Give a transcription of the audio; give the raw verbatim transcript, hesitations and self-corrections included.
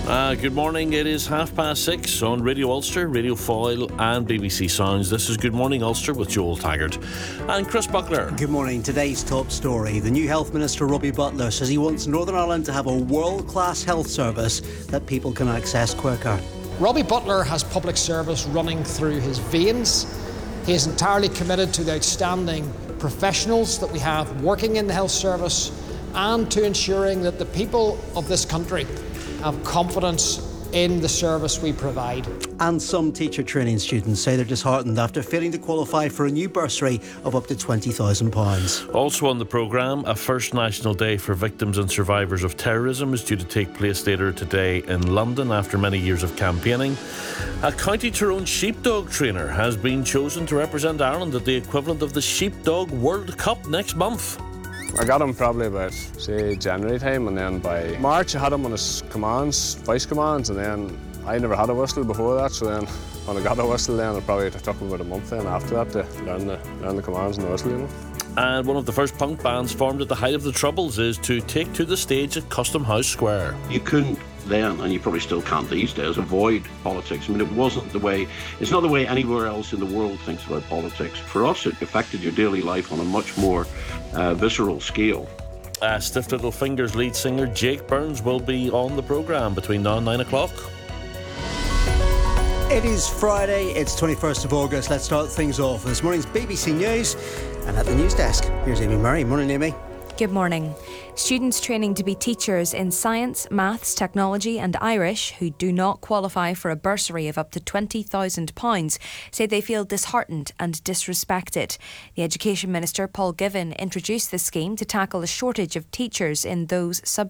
Uh, good morning. It is half past six on Radio Ulster, Radio Foyle and B B C Sounds. This is Good Morning Ulster with Joel Taggart and Chris Buckler. Good morning. Today's top story. The new Health Minister, Robbie Butler, says he wants Northern Ireland to have a world-class health service that people can access quicker. Robbie Butler has public service running through his veins. He is entirely committed to the outstanding professionals that we have working in the health service and to ensuring that the people of this country have confidence in the service we provide. And some teacher training students say they're disheartened after failing to qualify for a new bursary of up to twenty thousand pounds. Also on the programme, a first National Day for Victims and Survivors of Terrorism is due to take place later today in London after many years of campaigning. A County Tyrone sheepdog trainer has been chosen to represent Ireland at the equivalent of the Sheepdog World Cup next month. I got him probably about, say, January time, and then by March I had him on his commands, vice commands, and then I never had a whistle before that, so then when I got a whistle then it probably took him about a month then after that to learn the, learn the commands and the whistle, you know. And one of the first punk bands formed at the height of the Troubles is to take to the stage at Custom House Square. You couldn't then, and you probably still can't these days, avoid politics. I mean, it wasn't the way, it's not the way anywhere else in the world thinks about politics. For us, it affected your daily life on a much more uh, visceral scale. Uh, Stiff Little Fingers lead singer Jake Burns will be on the programme between now and nine o'clock. It is Friday, it's twenty-first of August. Let's start things off with this morning's B B C News. And at the news desk, here's Amy Murray. Morning, Amy. Good morning. Students training to be teachers in science, maths, technology and Irish who do not qualify for a bursary of up to twenty thousand pounds say they feel disheartened and disrespected. The Education Minister, Paul Givan, introduced the scheme to tackle a shortage of teachers in those subjects.